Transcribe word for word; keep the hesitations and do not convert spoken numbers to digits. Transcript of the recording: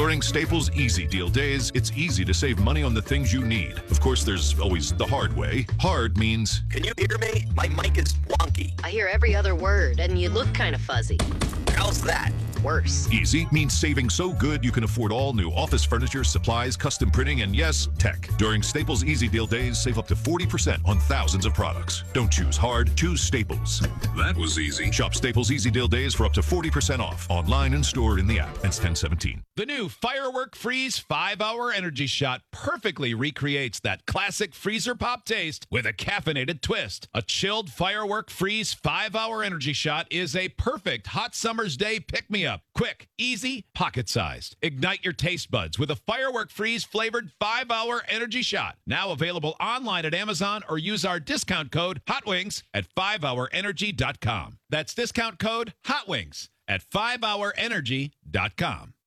During Staples Easy Deal Days, it's easy to save money on the things you need. Of course, there's always the hard way. Hard means... Can you hear me? My mic is wonky. I hear every other word, and you look kind of fuzzy. How's that? Worse. Easy means saving so good you can afford all new office furniture, supplies, custom printing, and yes, tech. During Staples Easy Deal Days, save up to forty percent on thousands of products. Don't choose hard, choose Staples. That was easy. Shop Staples Easy Deal Days for up to forty percent off. Online and store in the app. Ends ten seventeen. The new Firework Freeze five hour Energy Shot perfectly recreates that classic freezer pop taste with a caffeinated twist. A chilled Firework Freeze five hour Energy Shot is a perfect hot summer's day pick-me-up. Quick, easy, pocket-sized. Ignite your taste buds with a Firework Freeze flavored five hour Energy Shot. Now available online at Amazon or use our discount code HOTWINGS at five hour energy dot com. That's discount code HOTWINGS at five hour energy dot com.